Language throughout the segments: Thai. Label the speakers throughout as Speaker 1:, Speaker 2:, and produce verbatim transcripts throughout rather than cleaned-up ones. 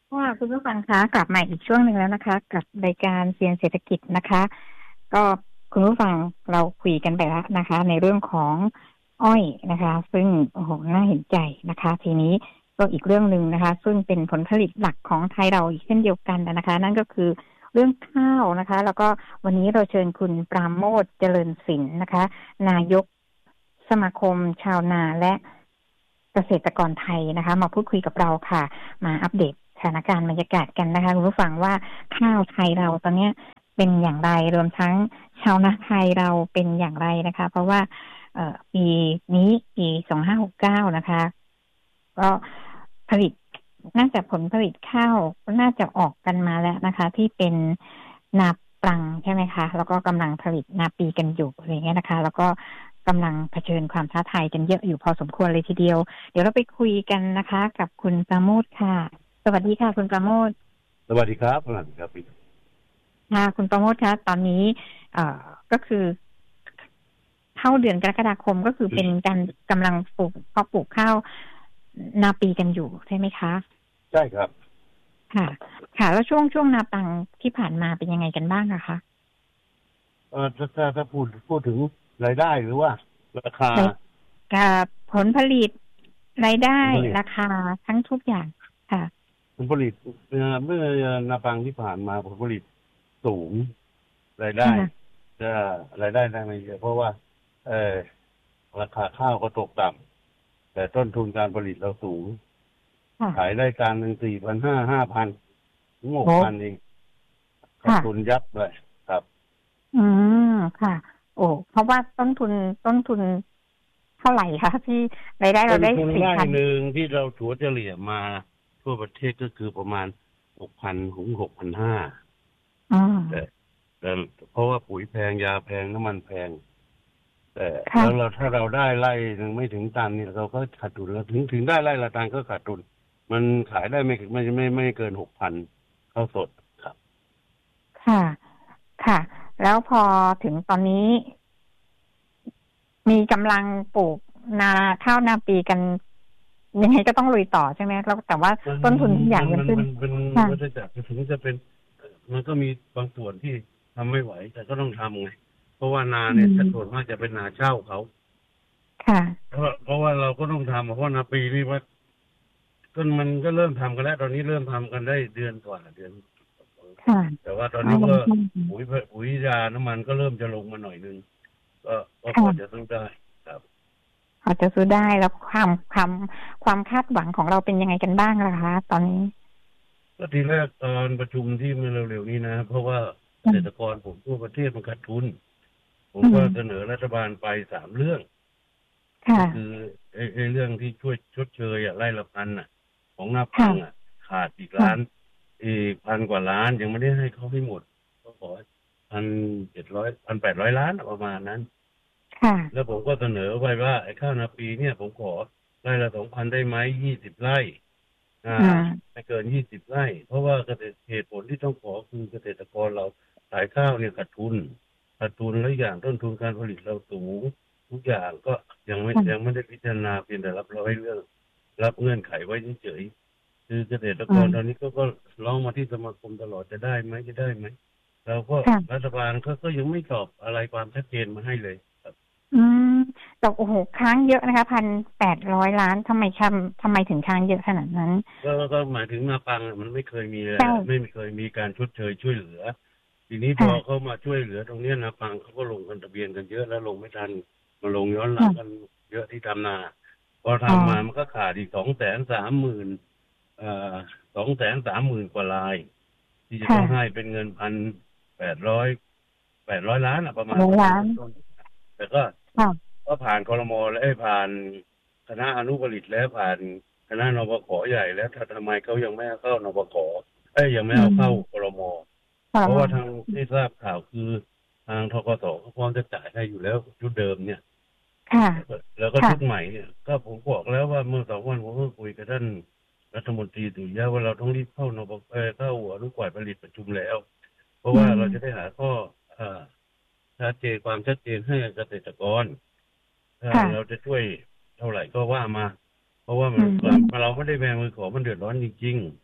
Speaker 1: ค่ะคุณผู้ฟังคะกลับมาอีกช่วงหนึ่งแล้วนะคะกับรายการเซียนเศรษฐกิจนะคะก็คุณผู้ฟังเราคุยกันไปแล้วนะคะในเรื่องของอ้อยนะคะซึ่งโอ้โหน่าเห็นใจนะคะทีนี้ก็อีกเรื่องหนึ่งนะคะซึ่งเป็นผลผลิตหลักของไทยเราอีกเช่นเดียวกันนะคะนั่นก็คือเรื่องข้าวนะคะแล้วก็วันนี้เราเชิญคุณปราโมทย์เจริญศิลป์นะคะนายกสมาคมชาวนาและเกษตรกรไทยนะคะมาพูดคุยกับเราค่ะมาอัปเดตสถานการณ์บรรยากาศกันนะคะคุณผู้ฟังว่าข้าวไทยเราตอนนี้เป็นอย่างไรรวมทั้งชาวนาไทยเราเป็นอย่างไรนะคะเพราะว่าเอ่อปีนี้ปีสองพันห้าร้อยหกสิบเก้านะคะก็ผลิตน่าจะผลผลิตข้าวน่าจะออกกันมาแล้วนะคะที่เป็นนาปรังใช่ไหมคะแล้วก็กำลังผลิตนาปีกันอยู่อะไรเงี้ยนะคะแล้วก็กำลังเผชิญความท้าทายกันเยอะอยู่พอสมควรเลยทีเดียวเดี๋ยวเราไปคุยกันนะคะกับคุณปราโมทย์ค่ะสวัสดีค่ะคุณปราโมทย์
Speaker 2: สวัสดีครับสวัสดีครับพี่
Speaker 1: ค่ะคุณปราโมทย์คะตอนนี้เอ่อก็คือเข้าเดือนกรกฎาคมก็คือเป็นการกำลังปลูกเพาะปลูกข้าวนาปีกันอยู่ใช่ไหมคะ
Speaker 2: ใช่ครับ
Speaker 1: ค่ะค่ะแล้วช่วงช่วงนาปังที่ผ่านมาเป็นยังไงกันบ้างอะคะ
Speaker 2: เออถ้าถ้าถ้าพูดพูดถึงรายได้หรือว่าราคา
Speaker 1: กับผลผลิตรายได้
Speaker 2: ผลผลิต
Speaker 1: ราคาทั้งทุกอย่างค่ะ
Speaker 2: ผลผลิตเมื่อเมื่อนาปังที่ผ่านมาผลผลิตสูงรายได้จะรายได้ได้ไม่เยอะเพราะว่าเออราคาข้าวก็ตกต่ำแต่ต้นทุนการผลิตเราสูงขายได้การหนึ่งสี่พันห้าห้าพันถึงหกพันเองขาดทุนยับเลยครับ
Speaker 1: อืมค่ะโอ้เพราะว่าต้นทุนต้นทุนเท่าไหร่คะที่รายได้เราได้สี่พัน
Speaker 2: หนึ่งที่เราถัวเฉลี่ยมาทั่วประเทศก็คือประมาณหกพันถึงหกพันห้าแต่แต่เพราะว่าปุ๋ยแพงยาแพงน้ำมันแพงแต่แล้วเราถ้าเราได้ไร่หนึ่งไม่ถึงตันเนี่ยเราก็ขาดทุนแล้วถึงถึงได้ไร่ละตันก็ขาดทุนมันขายได้ไม่ไม่ไม่ไม่เกินหกพันข้าวสดครับ
Speaker 1: ค่ะค่ะแล้วพอถึงตอนนี้มีกำลังปลูกนาข้าวนาปีกันยังไงก็ต้องลุยต่อใช่ไหมแล้วแต่ว่าต้นทุนทุกอย่างยังขึ้น
Speaker 2: มันเป็นวัฏจักรถึงจะเป็นมันก็มีบางส่วนที่ทำไม่ไหวแต่ก็ต้องทำไงเพราะว่านาเนี่ยส่วนมากจะเป็นนาเช่าเขา
Speaker 1: ค่ะ
Speaker 2: เพราะเพราะว่าเราก็ต้องทำเพราะนาปีนี่ว่าก็มันก็เริ่มทำกันแล้วตอนนี้เริ่มทำกันได้เดือนกว่าเดือนแต่ว่าตอนนี้ก็ปุ๋ยปุ๋ยยาน้ำมันก็เริ่มจะลงมาหน่อยนึงก็ก็พอจะซื้อได้ครับ
Speaker 1: พอจะซื้อได้แล้วความความความคาดหวังของเราเป็นยังไงกันบ้างล่ะคะตอนนี้
Speaker 2: ก็ทีแรกตอนประชุมที่เมื่อเร็วๆนี้นะเพราะว่าเกษตรกรผมทั่วประเทศมันขาดทุนผมก็เสนอรัฐบาลไปสามเรื่องก็คือไอ้ไอ้เรื่องที่ช่วยชดเชยอ่ะไร่ละพันอ่ะของนาปังอ่ะขาดอีกล้านอีกพันกว่าล้านยังไม่ได้ให้เขาให้หมดก็ขอพันเจ็ดร้อยพันแปดร้อยล้านประมาณนั้นแล้วผมก็เสนอไปว่าไอ้ข้าวนาปีเนี่ยผมขอไร่ละสองพันได้ไหมยี่สิบไร่อ่าไม่เกินยี่สิบไร่เพราะว่าเกษตรเหตุผลที่ต้องขอคือเกษตรกรเราขายข้าวเนี่ยขาดทุนขาดทุนและอย่างต้นทุนการผลิตเราสูงทุกอย่างก็ยังไม่ยังไม่ได้พิจารณาเพียงแต่รับร้อยเรื่องรับเงื่อนไขไว้เฉยๆคือเกษตรกรตอนนี้ก็ก็ร้องมาที่สมาคมตลอดจะได้ไหมจะได้ไหมเราก็รัฐบาลก็ก็ยังไม่ตอบอะไรความชัดเจนมาให้เลยครับ
Speaker 1: อืมตกโอ้โหค้างเยอะนะคะพันแปดร้อยล้านทำไมทำทำไมถึงค้างเยอะขนาดนั้น
Speaker 2: ก็ก็หมายถึงนาปังมันไม่เคยมีไม่เคยมีการชดเชยช่วยเหลือทีนี้พอเขามาช่วยเหลือตรงนี้นาปังเขาก็ลงกันทะเบียนกันเยอะแล้วลงไม่ทันมาลงย้อนหลังกันเยอะที่ทำนาพอทำมามันก็ขาดอีกสองแสนสามหมื่นเอ่อสองแสนสามหมื่นกว่ารายที่จะต้องให้เป็นเงินพันแปดร้อยแปดร้อยล้านอะประมาณแต่ก็ก็ผ่านครม.และผ่านคณะอนุผลิตแล้วผ่านคณะนปข.ใหญ่แล้วถ้าทำไมเขายังไม่เข้านปข.เอ้ยยังไม่เอาเข้าครม.เพราะว่าทางที่ทราบข่าวคือทางธกส.เขาพร้อมจะจ่ายให้อยู่แล้วชุดเดิมเนี่ยแล้วก็ชุดใหม่เนี่ยก็ผมบอกแล้วว่าเมื่อสองวันผมก็คุยกับท่านรัฐมนตรีสุริยะว่าเราต้องรีบเข้านปเออเข้าอนุกรมผลิตประชุมแล้วเพราะว่าเราจะได้หาข้อชัดเจนความชัดเจนให้เกษตรกรเราจะช่วยเท่าไหร่ก็ว่ามาเพราะว่ามันเราไม่ได้แบมือขอมันเดือดร้อนจริง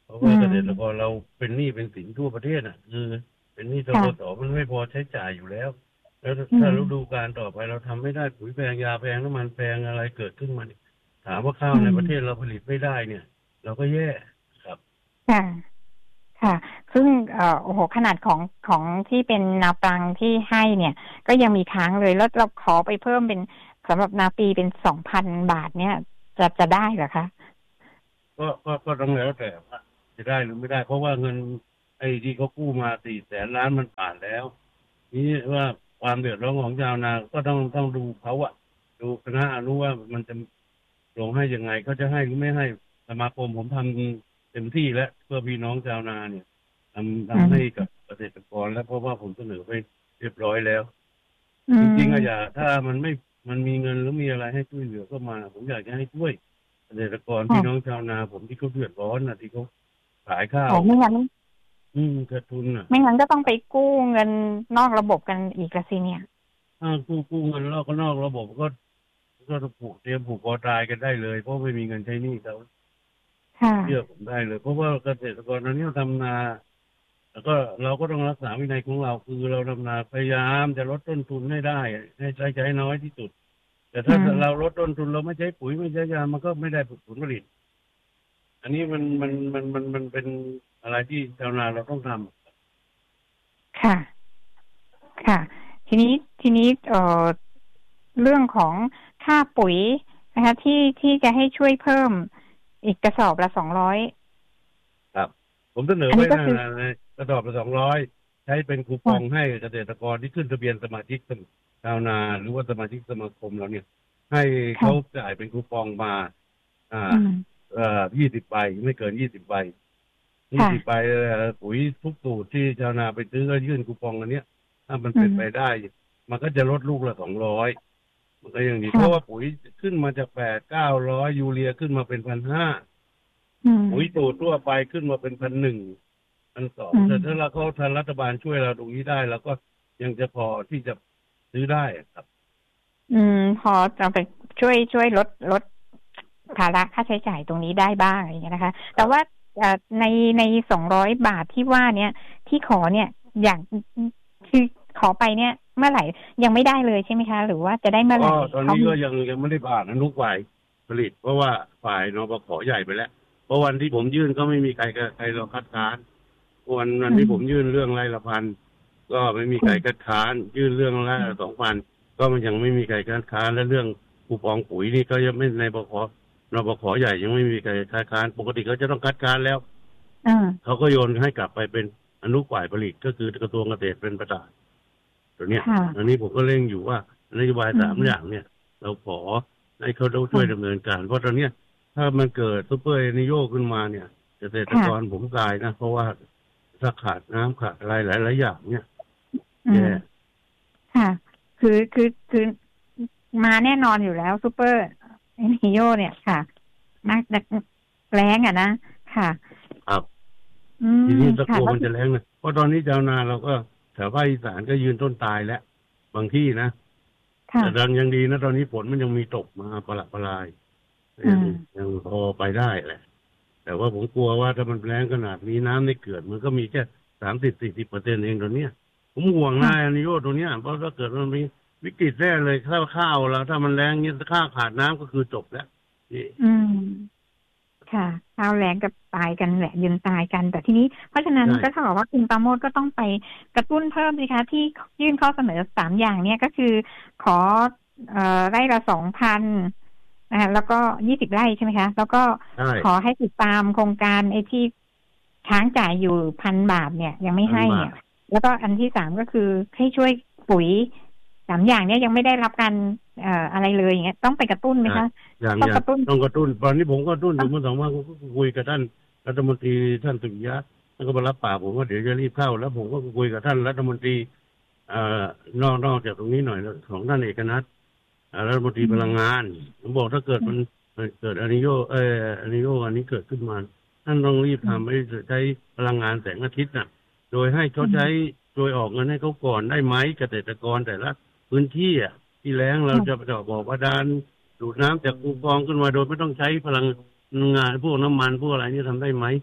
Speaker 2: เพราะว่าเกษตรกรเราเป็นหนี้เป็นสินทั่วประเทศอ่ะคือเป็นหนี้ธกส.มันไม่พอใช้จ่ายอยู่แล้วแล้วถ้าฤดูกาลต่อไปเราทำไม่ได้ปุ๋ยแพงยาแพงน้ำมันแพงอะไรเกิดขึ้นมาถามว่าข้าวในประเทศเราผลิตไม่ได้เนี่ยเราก็แย่ครับ
Speaker 1: ค่ะค่ะซึ่งเอ่อโอ้โหขนาดของของที่เป็นนาปรังที่ให้เนี่ยก็ยังมีค้างเลยแล้วเราขอไปเพิ่มเป็นสำหรับนาปีเป็นสองพันบาทเนี่ยจะจะได้เหรอคะ
Speaker 2: ก็ก็ก็ต้องแล้วแต่ว่าจะได้หรือไม่ได้เพราะว่าเงินไอ้ที่เขากู้มาสี่แสนล้านมันผ่านแล้วนี่ว่าความเดือดร้อนของชาวนาก็ต้องต้องดูเขาอะดูคณะอนุว่ามันจะลงให้ยังไงเขาจะให้หรือไม่ให้สมาคมผมทำเต็มที่แล้วเพื่อพี่น้องชาวนาเนี่ยทำทำให้กับเกษตรกรแล้วเพราะว่าผมเสนอไปเรียบร้อยแล้วจริงๆก็อย่าถ้ามันไม่มันมีเงินหรือมีอะไรให้ช่วยเหลือก็มาผมอยากจะให้ช่วยเกษตรกรพี่น้องชาวนาผมที่เขาเดือดร้อนนะที่เขาขายข้าว
Speaker 1: ไม่งั้น
Speaker 2: อืมขาดทุนอ่ะ
Speaker 1: ไม่งั้นก็ต้องไปกู้เงินนอกระบบกันอีกละสิเนี่ย
Speaker 2: ถ้ากู้กู้เงินนอกก็นอกระบบก็ก็จะผูกเตรียมผูกคอตายกันได้เลยเพราะไม่มีเงินใช้หนี้เขาเชื่อผมได้เลยเพราะว่าเกษตรกรตอนนี้ทำนาแล้วก็เราก็ต้องรักษาวินัยของเราคือเราทำนาพยายามจะลดต้นทุนให้ได้ให้ใช้ใช้น้อยที่สุดแต่ถ้าเราลดต้นทุนเราไม่ใช้ปุ๋ยไม่ใช้ยามันก็ไม่ได้ผลผลิตอันนี้มันมันมันมันมันเป็นอะไรที่ชาวนาเราต้องท
Speaker 1: ำค่ะค่ะทีนี้ทีนี้เอ่อเรื่องของค่าปุ๋ยนะคะที่ที่จะให้ช่วยเพิ่มอีกกระสอบละสองร้อย
Speaker 2: ครับผมเสนอไว้นะกระสอบละสองร้อยใช้เป็นคูปองให้เกษตรกรที่ขึ้นทะเบียนสมาชิกชาวนาหรือว่าสมาชิกสมาคมเราเนี่ยให้เขาจ่ายเป็นคูปองมาอ่าเอ่อยี่สิบใบไม่เกินยี่สิบใบยี่สิบใบปุ๋ยทุกสูตรที่ชาวนาไปซื้อก็ยื่นคูปองอันเนี้ยถ้ามันเป็นไปได้มันก็จะลดลูกละสองร้อยมันก็อย่างนี้เพราะว่าปุ๋ยขึ้นมาจากแปดเก้าร้อยยูเรียขึ้นมาเป็นพันห้าปุ๋ยสูตรทั่วไปขึ้นมาเป็นพันหนึ่งพันสองแต่ถ้าเราเขาทางรัฐบาลช่วยเราตรงนี้ได้เราก็ยังจะพอที่จะซื้อได้ครับ
Speaker 1: อืมพอจะไปช่วยช่วยลดลดภาระค่าใช้จ่ายตรงนี้ได้บ้างอย่างเงี้ยนะคะแต่ว่าในในสองร้อยบาทที่ว่าเนี่ยที่ขอเนี่ยอย่างคือขอไปเนี่ยเมื่อไหร่ยังไม่ได้เลยใช่ไหมคะหรือว่าจะได้เมื่อไหร่
Speaker 2: ตอนนี้ก็ยังยังไม่ได้ผ่านอนุฝ่ายผลิตเพราะว่าฝ่ายนปข.ใหญ่ไปแล้วเพราะวันที่ผมยื่นก็ไม่มีใครใครเราคัดค้านวันวันที่ผมยื่นเรื่องไร่ละพันก็ไม่มีใครคัดค้านยื่นเรื่องไร่ละสองพันก็มันยังไม่มีใครคัดค้านและเรื่องคูปองปุ๋ยนี่ก็ยังไม่ในปข.นปข.ใหญ่ยังไม่มีใครคัดค้านปกติเขาจะต้องคัดค้านแล้วเขาก็โยนให้กลับไปเป็นอนุฝ่ายผลิตก็คือกระทรวงเกษตรเป็นประธานตัวเนี้ยอันนี้ผมก็เร่งอยู่ว่านโยบายสามอย่างเนี่ยเราขอให้เขาช่วยดำเนินการเพราะตอนนี้ถ้ามันเกิดซุปเปอร์เอลนิโญขึ้นมาเนี่ยเกษตรกรผมตายนะเพราะว่าถ้าขาดน้ำขาดอะไรหลายๆอย่างเนี่ยแย่
Speaker 1: ค่ะคือคือคือมาแน่นอนอยู่แล้วซุปเปอร์เอลนิโญเนี่ยค่ะนักแรงอ่ะนะค่ะ
Speaker 2: ครับทีนี้ตะโกมันจะแรงนะเพราะตอนนี้ชาวนาเราก็แถวภาคอีสานก็ยืนต้นตายแล้วบางที่นะแต่ดังยังดีนะตอนนี้ฝนมันยังมีตกมาประหลาดประหลายยังยังพอไปได้แหละแต่ว่าผมกลัวว่าถ้ามันแรงขนาดนี้น้ำในเขื่อนมันก็มีแค่สามสิบสี่สิบเปอร์เซ็นต์เองตอนเนี้ยผมห่วงนายอนิโยตรงเนี้ยเพราะถ้าเกิดมันมีวิกฤตแน่เลยข้าวข้าวแล้วถ้ามันแรงเงี้ยข้าวขาดน้ำก็คือจบแล้ว
Speaker 1: อืมค่ะข้าวแรงกับตายกันแหละยืนตายกันแต่ทีนี้เพราะฉะนั้นก็เท่ากับว่าคุณปราโมทย์ก็ต้องไปกระตุ้นเพิ่มสิคะที่ยื่นข้อเสนอสามอย่างเนี้ยก็คือขอเอ่อไร่ละสองพันนะแล้วก็ยี่สิบไร่ใช่ไหมคะแล้วก็ขอให้ติดตามโครงการไอ้ที่ค้างจ่ายอยู่พันบาทเนี่ยยังไม่ให้เนี่ยแล้วก็อันที่สามก็คือให้ช่วยปุ๋ยสามอย่างเนี้ยยังไม่ได้รับการเอ่ออะไรเลยอย่างเงี้ยต้องไปกระตุ้นไหมคะ
Speaker 2: ต้องกระตุ้นต้องกระตุ้นตอนนี้ผมก็กระตุ้นอยู่เมื่อสองวันก็คุยกับท่านรัฐมนตรีท่านสุริยะท่านก็มารับปากผมว่าเดี๋ยวจะรีบเข้าแล้วผมก็คุยกับท่านรัฐมนตรีเอ่อนอกนอกจากตรงนี้หน่อยของท่านเอกนัทรัฐมนตรีพลังงานผมบอกถ้าเกิดมันเกิดอนิโยเอออนิโยอันนี้เกิดขึ้นมาท่านต้องรีบทำให้ใช้พลังงานแสงอาทิตย์น่ะโดยให้เขาใช้โดยออกเงินให้เขาก่อนได้ไหมเกษตรกรแต่ละพื้นที่อ่ะที่แล้งเราจะไปบอกว่าดานดูดน้ำจากคูคลองขึ้นมาโดยไม่ต้องใช้พลังงานพวกน้ำมันพวกอะไรนี่ทำได้ไหม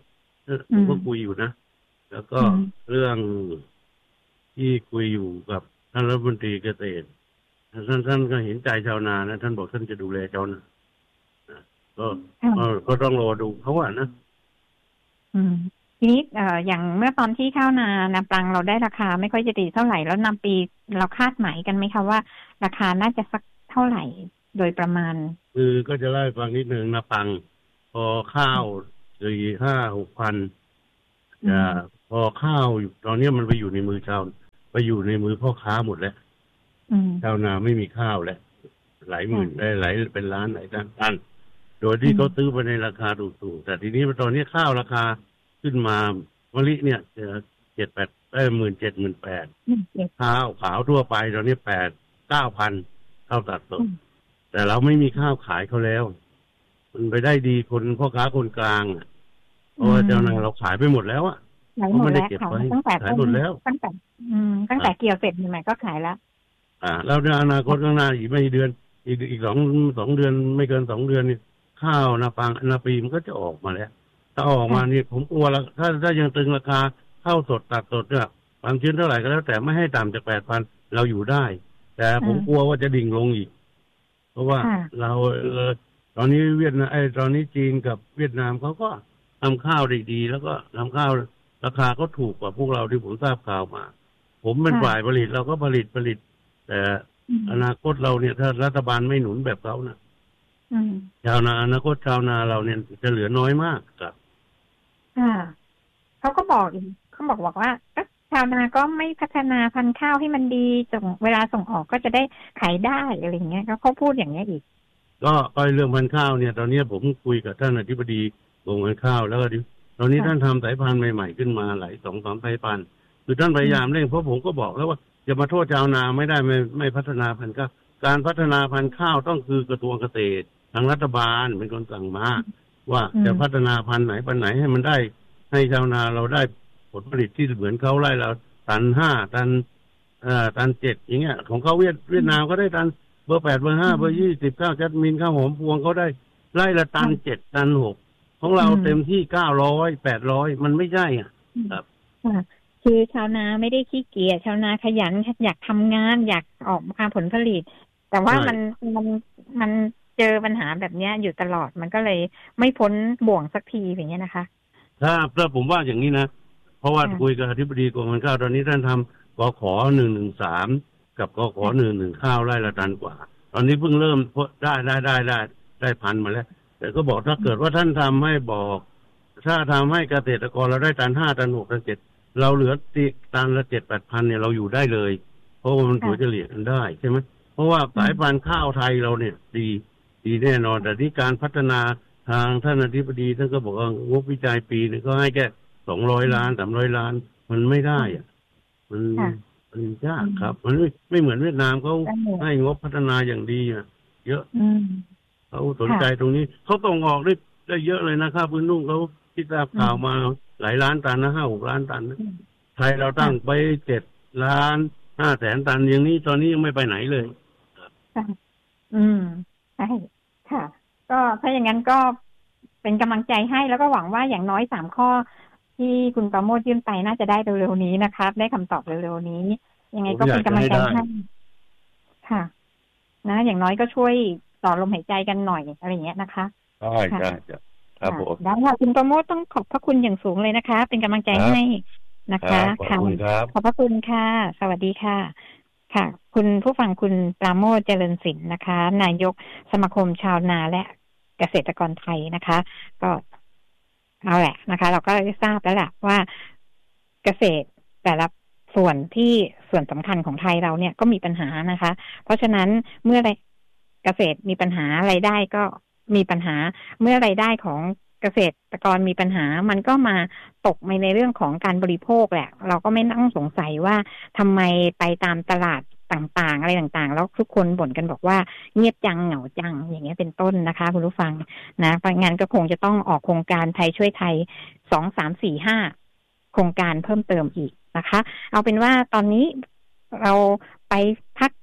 Speaker 2: ผมก็คุยอยู่นะแล้วก็เรื่องที่คุยอยู่กับท่านรัฐมนตรีเกษตรท่านท่านก็เห็นใจชาวนานะท่านบอกท่านจะดูแลชาวนาก็ก็ต้องรอดูเขาว่านะ
Speaker 1: อืมทีนี้เอ่ออย่างเมื่อตอนที่ข้าวนานาปรังเราได้ราคาไม่ค่อยจะดีเท่าไหร่แล้วนำปีเราคาดหมายกันไหมคะว่าราคาน่าจะสักเท่าไหร่โดยประมาณ
Speaker 2: คือก็จะไล่ฟังนิดนึงนาปรังพอข้าวสี่ห้าหกพันจะพอข้าวตอนนี้มันไปอยู่ในมือชาวไปอยู่ในมือพ่อค้าหมดแล้วชาวนาไม่มีข้าวแล้วหลายหมื่นได้หลายเป็นล้านหลายตันโดยที่เขาซื้อไปในราคาถูกๆแต่ทีนี้ตอนนี้ข้าวราคาขึ้นมามะลิเนี่ยจะเจ็ดแปดได้หมื่นเจ็ดหมื่นแปดข้าวขาวทั่วไปตอนนี้แปดเก้าพันข้าวตัดสดแต่เราไม่มีข้าวขายเขาแล้วมันไปได้ดีคนพ่อค้าคนกลางเพราะว่าเจ้านายเราขายไปหมดแล้วอ่ะ
Speaker 1: เขาไม่ได้เก็บไว้ขายหมดแล้วตั้งแต่ตั้งแต่เกี่ยวเสร็จใหม่ก็ขายแล้ว
Speaker 2: อ่าแล้วในอนาคตข้างหน้าอีกไม่เดือนอีกอีกสองสองเดือนไม่เกินสองเดือนนี่ข้าวนาปังนาปีมันก็จะออกมาแล้วถ้าออกมานี่ผมกลัวละถ้าถ้ายังตึงราคาข้าวสดตัดสดเนี่ยความชื้นเท่าไหร่ก็แล้วแต่ไม่ให้ต่ำจากแปดพันเราอยู่ได้แต่ผมกลัวว่าจะดิ่งลงอีกเพราะว่าเราตอนนี้เวียดนามไอ้ตอนนี้จีนกับเวียดนามเขาก็ทำข้าวได้ดีแล้วก็ทำข้าวราคาก็ถูกกว่าพวกเราที่ผมทราบข่าวมาผมเป็นฝ่ายผลิตเราก็ผลิตผลิตแต่อนาคตเราเนี่ยถ้ารัฐบาลไม่หนุนแบบเขานะชาวนาอนาคตชาวนาเราเนี่ยจะเหลือน้อยมากครับ
Speaker 1: ค่ะเขาก็บอกเขาบอกบอกว่าชาวนาก็ไม่พัฒนาพันธุ์ข้าวให้มันดีส่งเวลาส่งออกก็จะได้ขายได้อะไรอย่างเงี้ยเขาพูดอย่างเงี้ยอีก
Speaker 2: ก็ก็เรื่องพันธุ์ข้าวเนี่ยตอนนี้ผมคุยกับท่านอธิบดีกรมการข้าวแล้วก็ตอนนี้ท่านทำสายพันธุ์ใหม่ๆขึ้นมาหลายสองสามสายพันธุ์คือท่านพยายามเร่งเพราะผมก็บอกแล้วว่าจะมาโทษชาวนาไม่ได้ไม่ไม่พัฒนาพันธุ์ข้าวการพัฒนาพันธุ์ข้าวต้องคือกระทรวงเกษตรทางรัฐบาลเป็นคนสั่งมาว่าจะพัฒนาพันธุ์ไหนพันธุ์ไหนให้มันได้ให้ชาวนาเราได้ผลผลิตที่เหมือนเขาไร่เราตันห้าตันเอ่อตันเจ็ดอย่างเงี้ยของเขาเวียดเวียดนามก็ได้ตันเบอร์แปดเบอร์ห้าเบอร์ยี่สิบข้าวจัดมินข้าวหอมพวงเขาได้ไร่ละตันเจ็ดตันหกของเราเต็มที่เก้าร้อยแปดร้อยมันไม่ใช่อ่ะครับ
Speaker 1: คือชาวนาไม่ได้ขี้เกียจชาวนาขยันอยากทำงานอยากออกมาผลผลิตแต่ว่ามันมันมันเจอปัญหาแบบนี้อยู่ตลอดมันก็เลยไม่พ้นบ่วงสักทีอย่างเงี้ยนะคะ
Speaker 2: ถ้าถ้าผมว่าอย่างนี้นะเพราะว่าคุยกับอธิบดีกรมการข้าวตอนนี้ท่านทำกขหนึ่งหนึ่งสามกับกขหนึ่งหนึ่งข้าวไร่ละตันกว่าตอนนี้เพิ่งเริ่มได้ได้ได้ได้ได้พันมาแล้วแต่ก็บอกถ้าเกิดว่าท่านทำให้บอกถ้าทำให้เกษตรกรเราได้ตันห้าตันหกตันเจ็ดเราเหลือตีตันละเจ็ดแปดพันเนี่ยเราอยู่ได้เลยเพราะว่ามันถัวเฉลี่ยกันได้ใช่ไหมเพราะว่าสายพันธุ์ข้าวไทยเราเนี่ยดีดีแน่นอนแต่ที่การพัฒนาทางท่านอธิบดีท่านก็บอกว่างบวิจัยปีนึงก็ให้แค่สองร้อยล้านสามร้อยล้านมันไม่ได้อ่ะมันมันยากครับมันไม่ไม่เหมือนเวียดนามเขาให้งบพัฒนาอย่างดีอ่ะเยอะเขาสนใจตรงนี้เขาต้องออกได้ได้เยอะเลยนะข้าวพื้นนุ่งเขาที่ทราบข่าวมาหลายล้านตันนะห้าหกล้านตันนะไทยเราตั้งไปเจ็ดล้านห้าแสนตันอย่างนี้ตอนนี้ยังไม่ไปไหนเลย
Speaker 1: อืมใช่ค่ะก็ถ้าอย่างนั้นก็เป็นกำลังใจให้แล้วก็หวังว่าอย่างน้อยสามข้อที่คุณประโมทยื่นไปน่าจะได้เร็วๆนี้นะครับได้คำตอบเร็วๆนี้ยังไงก็เป็นกำลังใจให้ค่ะนะอย่างน้อยก็ช่วยต่อลมหายใจกันหน่อยอะไรอย่างเงี้ยนะคะ
Speaker 2: ใช่ใช่ครับผม
Speaker 1: ได้ค่ะคุณประโมทต้องขอบพระคุณอย่างสูงเลยนะคะเป็นกำลังใจให้นะคะ
Speaker 2: ขอบคุณครับ
Speaker 1: ขอบพระคุณค่ะสวัสดีค่ะค่ะคุณผู้ฟังคุณปราโมทเจริญศิลป์นะคะนายกสมาคมชาวนาและเกษตรกรไทยนะคะก็เอาแหละนะคะเราก็ได้ทราบแล้วแหละว่าเกษตรแต่ละส่วนที่ส่วนสำคัญของไทยเราเนี่ยก็มีปัญหานะคะเพราะฉะนั้นเมื่อเกษตรมีปัญหารายได้ก็มีปัญหาเมื่อรายได้ของเกษตรกรมีปัญหามันก็มาตกในเรื่องของการบริโภคแหละเราก็ไม่ต้องสงสัยว่าทำไมไปตามตลาดต่างๆอะไรต่างๆแล้วทุกคนบ่นกันบอกว่าเงียบจังเหงาจังอย่างเงี้ยเป็นต้นนะคะคุณผู้ฟังนะเพราะงั้นก็คงจะต้องออกโครงการไทยช่วยไทยสองสามสี่ห้าโครงการเพิ่มเติมอีกนะคะเอาเป็นว่าตอนนี้เราไปพักก่อน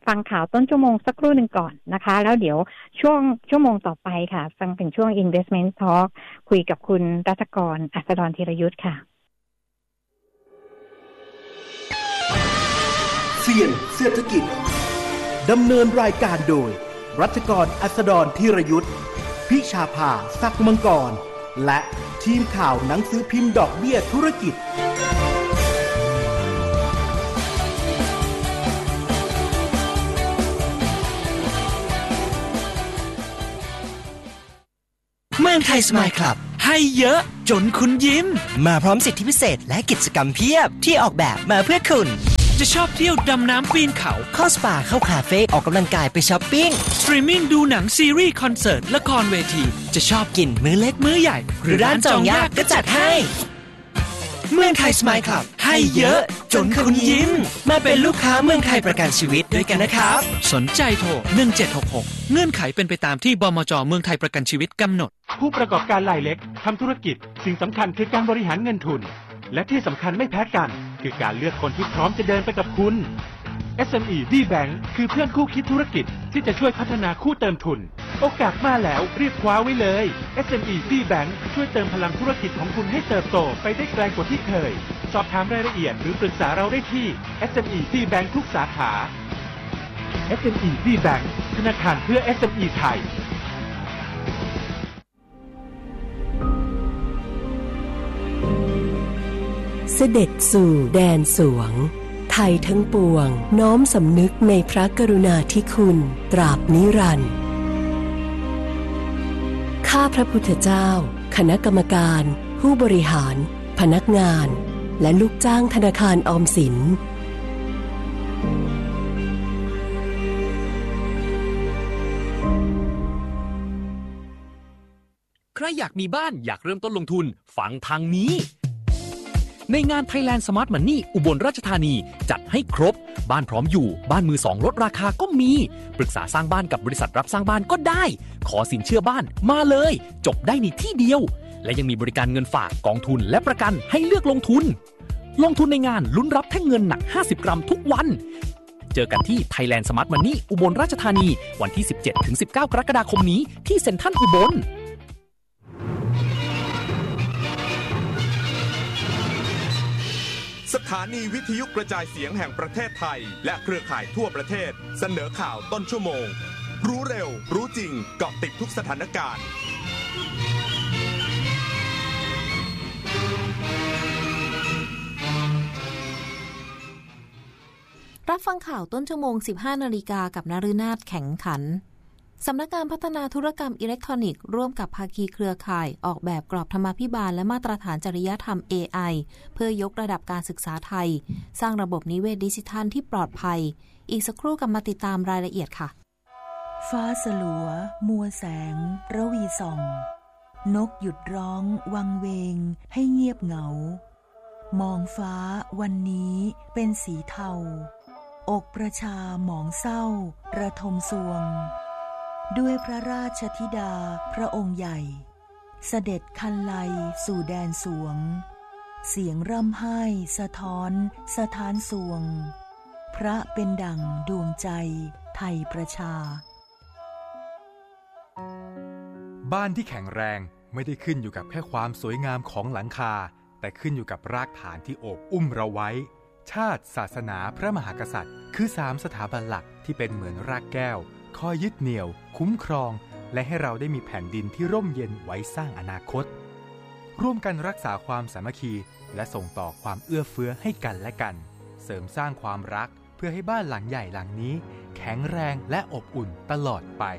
Speaker 1: ฟังข่าวต้นชั่วโมงสักครู่หนึ่งก่อนนะคะแล้วเดี๋ยวช่วงชั่วโมงต่อไปค่ะฟังถึงช่วง Investment Talk คุยกับคุณรัตกร อัสดรธีรยุทธค่ะ
Speaker 3: เสี่ยงเศรษฐกิจดำเนินรายการโดยรัตกร อัสดรธีรยุทธพิชาภาศักดิ์มังกรและทีมข่าวหนังสือพิมพ์ดอกเบี้ยธุรกิจ
Speaker 4: เมืองไทยสมายคลับให้เยอะจนคุณยิ้มมาพร้อมสิทธิพิเศษและกิจกรรมเพียบที่ออกแบบมาเพื่อคุณจะชอบเที่ยวดำน้ำปีนเขาเข้าสปาเข้าคาเฟ่ออกกำลังกายไปช้อปปิ้งสตรีมมิ่งดูหนังซีรีส์คอนเสิร์ตละครเวทีจะชอบกินมื้อเล็กมื้อใหญ่หรือร้านจองยากก็จัดให้เมืองไทยสมายคลับให้เยอะจนคุณยิ้มมาเป็นลูกค้าเมืองไทยประกันชีวิตด้วยกันนะครับสนใจโทรหนึ่งเจ็ดหกหกเงื่อนไขเป็นไปตามที่บมจ.เมืองไทยประกันชีวิตกำหนด
Speaker 5: ผู้ประกอบการรายเล็กทำธุรกิจสิ่งสำคัญคือการบริหารเงินทุนและที่สำคัญไม่แพ้กันคือการเลือกคนที่พร้อมจะเดินไปกับคุณ เอส เอ็ม อี D-Bank คือเพื่อนคู่คิดธุรกิจที่จะช่วยพัฒนาคู่เติมทุนโอกาสมาแล้วรีบคว้าไว้เลย เอส เอ็ม อี D-Bank ช่วยเติมพลังธุรกิจของคุณให้เติบโตไปได้ไกลกว่าที่เคยสอบถามรายละเอียดหรือปรึกษาเราได้ที่ เอส เอ็ม อี D-Bank ทุกสาขา เอส เอ็ม อี D-Bank ธนาคารเพื่อ เอส เอ็ม อี ไทย
Speaker 6: เสด็จสู่แดนสวงไทยทั้งปวงน้อมสำนึกในพระกรุณาธิคุณตราบนิรันดร์ข้าพระพุทธเจ้าคณะกรรมการผู้บริหารพนักงานและลูกจ้างธนาคารออมสิน
Speaker 7: ใครอยากมีบ้านอยากเริ่มต้นลงทุนฟังทางนี้ในงาน Thailand Smart Money อุบลราชธานีจัดให้ครบบ้านพร้อมอยู่บ้านมือสองลดราคาก็มีปรึกษาสร้างบ้านกับบริษัทรับสร้างบ้านก็ได้ขอสินเชื่อบ้านมาเลยจบได้ในที่เดียวและยังมีบริการเงินฝากกองทุนและประกันให้เลือกลงทุนลงทุนในงานลุ้นรับแท่งเงินหนักห้าสิบกรัมทุกวันเจอกันที่ Thailand Smart Money อุบลราชธานีวันที่ สิบเจ็ดถึงสิบเก้า กรกฎาคมนี้ที่เซ็นทรัลอุบล
Speaker 8: สถานีวิทยุกระจายเสียงแห่งประเทศไทยและเครือข่ายทั่วประเทศเสนอข่าวต้นชั่วโมงรู้เร็วรู้จริงเกาะติดทุกสถานการณ์
Speaker 9: รับฟังข่าวต้นชั่วโมง สิบห้านาฬิกากับนฤนาถแข็งขันสำนักงานพัฒนาธุรกรรมอิเล็กทรอนิกส์ร่วมกับภาคีเครือข่ายออกแบบกรอบธรรมาภิบาลและมาตรฐานจริยธรรม เอ ไอ เพื่อยกระดับการศึกษาไทยสร้างระบบนิเวศดิจิทัลที่ปลอดภัยอีกสักครู่กลับมาติดตามรายละเอียดค่ะ
Speaker 10: ฟ้าสลัวมัวแสงระวีส่องนกหยุดร้องวังเวงให้เงียบเหงามองฟ้าวันนี้เป็นสีเทาอกประชาหมองเศร้าระทมสวงด้วยพระราชธิดาพระองค์ใหญ่เสด็จคันไลสู่แดนสวงเสียงร่ำไห้สะท้อนสะท้านสวงพระเป็นดั่งดวงใจไทยประชา
Speaker 11: บ้านที่แข็งแรงไม่ได้ขึ้นอยู่กับแค่ความสวยงามของหลังคาแต่ขึ้นอยู่กับรากฐานที่โอบอุ้มเราไว้ชาติศาสนาพระมหากษัตริย์คือสามสถาบันหลักที่เป็นเหมือนรากแก้วคอยยึดเหนี่ยวคุ้มครองและให้เราได้มีแผ่นดินที่ร่มเย็นไว้สร้างอนาคตร่วมกันรักษาความสามัคคีและส่งต่อความเอื้อเฟื้อให้กันและกันเสริมสร้างความรักเพื่อให้บ้านหลังใหญ่หลังนี้แข็งแรงและอบอุ่นตลอดไป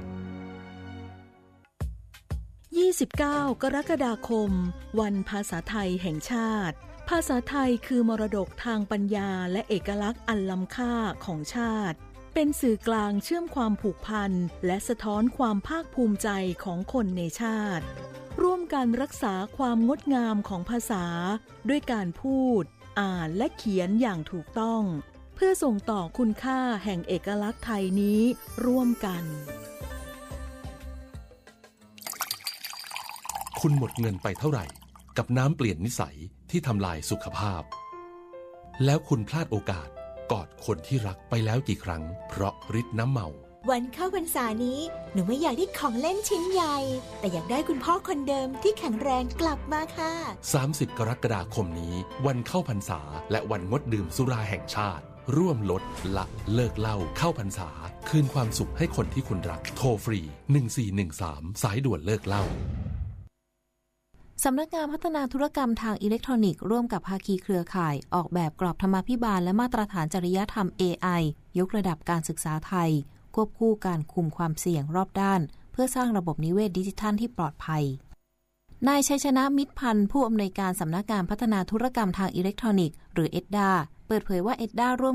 Speaker 10: ยี่สิบเก้า กรกฎาคมวันภาษาไทยแห่งชาติภาษาไทยคือมรดกทางปัญญาและเอกลักษณ์อันล้ำค่าของชาติเป็นสื่อกลางเชื่อมความผูกพันและสะท้อนความภาคภูมิใจของคนในชาติร่วมกันรักษาความงดงามของภาษาด้วยการพูดอ่านและเขียนอย่างถูกต้องเพื่อส่งต่อคุณค่าแห่งเอกลักษณ์ไทยนี้ร่วมกัน
Speaker 12: คุณหมดเงินไปเท่าไหร่กับน้ำเปลี่ยนนิสัยที่ทำลายสุขภาพแล้วคุณพลาดโอกาสกอดคนที่รักไปแล้วกี่ครั้งเพราะฤทธิ์น้ำเมา
Speaker 13: วันเข้าพรรษานี้หนูไม่อยากได้ของเล่นชิ้นใหญ่แต่อยากได้คุณพ่อคนเดิมที่แข็งแรงกลับมาค่ะ
Speaker 12: สามสิบกรกฎาคมนี้วันเข้าพรรษาและวันงดดื่มสุราแห่งชาติร่วมลดละเลิกเหล้าเข้าพรรษาคืนความสุขให้คนที่คุณรักโทรฟรีหนึ่งสี่หนึ่งสามสายด่วนเลิกเหล้า
Speaker 9: สำนักงานพัฒนาธุรกรรมทางอิเล็กทรอนิกส์ร่วมกับภาคีเครือข่ายออกแบบกรอบธรรมาภิบาลและมาตรฐานจริยธรรม เอ ไอ ยกระดับการศึกษาไทยควบคู่การคุมความเสี่ยงรอบด้านเพื่อสร้างระบบนิเวศดิจิทัลที่ปลอดภัยนายชัยชนะมิตรพันธ์ผู้อำนวยการสำนักงานพัฒนาธุรกรรมทางอิเล็กทรอนิกส์หรือ เอ ดี เอ เปิดเผยว่า เอ ดี เอ ร่วม